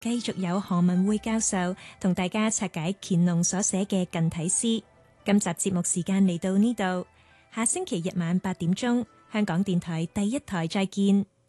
繼續有何文匯教授同大家拆解乾隆所寫嘅近體詩。今集節目時間嚟到呢度，下星期日晚8點鐘，香港電台第一台再見。